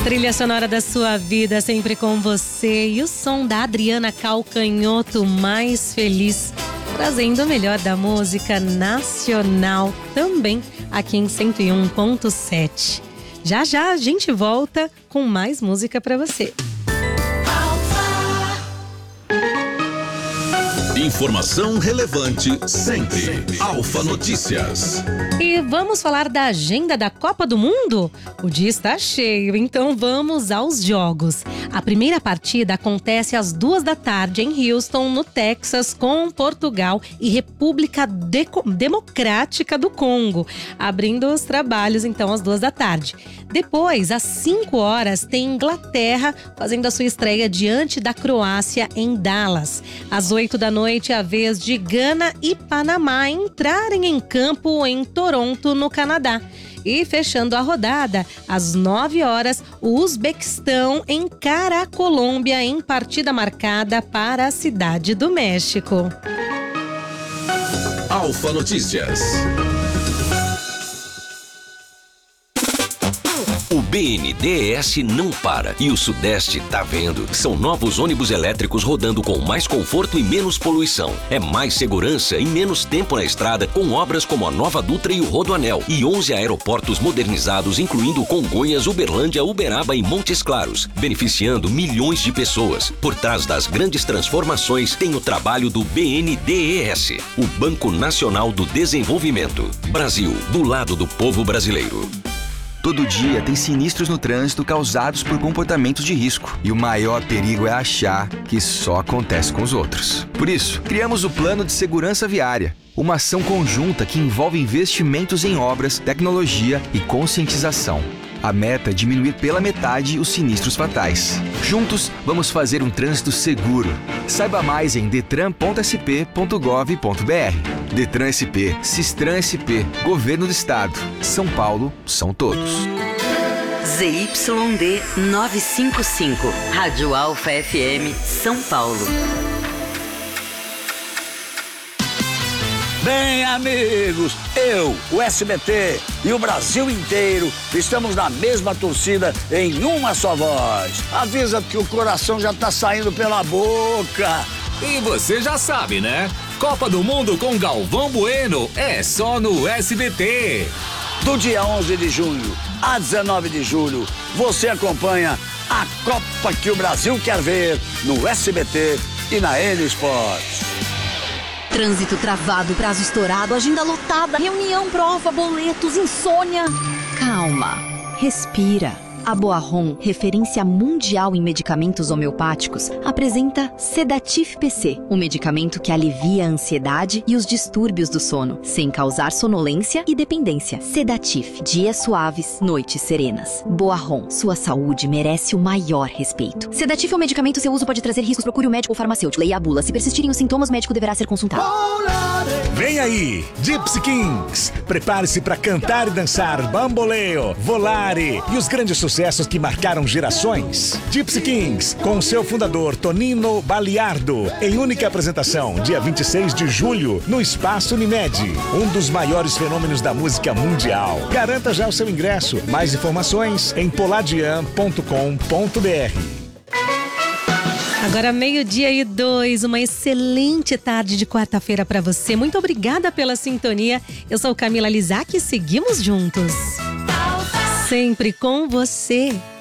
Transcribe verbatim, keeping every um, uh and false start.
Trilha sonora da sua vida, sempre com você. E o som da Adriana Calcanhoto, Mais Feliz, trazendo o melhor da música nacional, também aqui em cento e um ponto sete. Já já a gente volta com mais música para você. Informação relevante sempre. Alfa Notícias. E vamos falar da agenda da Copa do Mundo? O dia está cheio, então vamos aos jogos. A primeira partida acontece às duas da tarde em Houston, no Texas, com Portugal e República Deco- Democrática do Congo, abrindo os trabalhos então às duas da tarde. Depois, às cinco horas, tem Inglaterra fazendo a sua estreia diante da Croácia em Dallas. Às oito da noite, é a vez de Gana e Panamá entrarem em campo em Toronto, no Canadá. E fechando a rodada, às nove horas, o Uzbequistão encara a Colômbia em partida marcada para a Cidade do México. Alfa Notícias. O B N D E S não para e o Sudeste tá vendo. São novos ônibus elétricos rodando com mais conforto e menos poluição. É mais segurança e menos tempo na estrada, com obras como a Nova Dutra e o Rodoanel. E onze aeroportos modernizados, incluindo Congonhas, Uberlândia, Uberaba e Montes Claros, beneficiando milhões de pessoas. Por trás das grandes transformações tem o trabalho do B N D E S, o Banco Nacional do Desenvolvimento. Brasil, do lado do povo brasileiro. Todo dia tem sinistros no trânsito causados por comportamentos de risco. E o maior perigo é achar que só acontece com os outros. Por isso, criamos o Plano de Segurança Viária, uma ação conjunta que envolve investimentos em obras, tecnologia e conscientização. A meta é diminuir pela metade os sinistros fatais. Juntos, vamos fazer um trânsito seguro. Saiba mais em detran ponto s p ponto gov ponto b r. Detran S P, Sistran S P, Governo do Estado. São Paulo, são todos. Z Y D novecentos e cinquenta e cinco, Rádio Alfa F M, São Paulo. Bem, amigos, eu, o S B T e o Brasil inteiro estamos na mesma torcida em uma só voz. Avisa que o coração já tá saindo pela boca. E você já sabe, né? Copa do Mundo com Galvão Bueno é só no S B T. Do dia onze de junho a dezenove de julho, você acompanha a Copa que o Brasil quer ver no S B T e na N Sports. Trânsito travado, prazo estourado, agenda lotada, reunião, prova, boletos, insônia. Calma, respira. A Boarron, referência mundial em medicamentos homeopáticos, apresenta Sedatif P C, um medicamento que alivia a ansiedade e os distúrbios do sono, sem causar sonolência e dependência. Sedatif, dias suaves, noites serenas. Boarron, sua saúde merece o maior respeito. Sedatif é um medicamento, seu uso pode trazer riscos, procure o médico ou farmacêutico. Leia a bula. Se persistirem os sintomas, o médico deverá ser consultado. Vem aí, Gypsy Kings. Prepare-se para cantar e dançar bamboleo, volare e os grandes sucessos que marcaram gerações. Gypsy Kings, com seu fundador Tonino Baliardo, em única apresentação, dia vinte e seis de julho, no Espaço Unimed, um dos maiores fenômenos da música mundial. Garanta já o seu ingresso. Mais informações em poladian ponto com ponto b r. Agora meio-dia e dois, uma excelente tarde de quarta-feira para você. Muito obrigada pela sintonia. Eu sou Camila Lizac e seguimos juntos. Sempre com você.